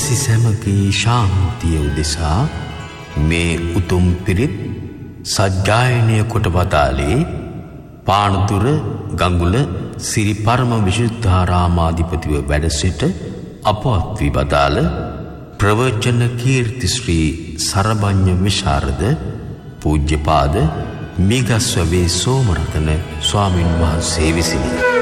ලෝකවැසි සැමගේ ශාන්තිය උදෙසා මේ උතුම් පිරිත් සජ්ජායනය කොට වදාළේ පානදුර ගඟුල සිරි පරම විශුද්ධාරාමාධිපතිව වැඩසිට අපවත් වී වදාළ ප්‍රවචන කීර්ති ශ්‍රී සරභඤ්ඤ විශාරද පූජ්‍යපාද මිගස්වවේ සෝමරතන ස්වාමින් වහන්සේ විසිනි.